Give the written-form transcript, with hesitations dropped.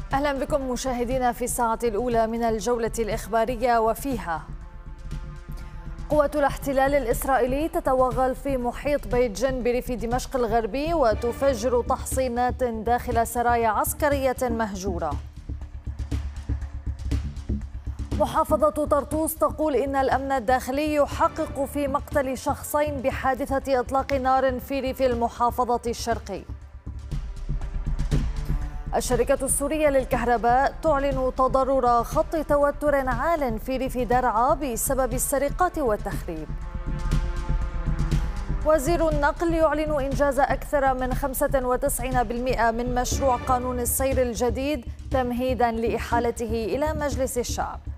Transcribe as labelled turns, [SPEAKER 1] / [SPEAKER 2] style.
[SPEAKER 1] أهلا بكم مشاهدينا في الساعة الأولى من الجولة الإخبارية، وفيها: قوة الاحتلال الإسرائيلي تتوغل في محيط بيت جن بريف دمشق الغربي وتفجر تحصينات داخل سرايا عسكرية مهجورة. محافظة طرطوس تقول إن الأمن الداخلي يحقق في مقتل شخصين بحادثة إطلاق نار في ريف المحافظة الشرقي. الشركة السورية للكهرباء تعلن تضرر خط توتر عال في ريف درعا بسبب السرقات والتخريب. وزير النقل يعلن إنجاز أكثر من 95% من مشروع قانون السير الجديد تمهيدا لإحالته إلى مجلس الشعب.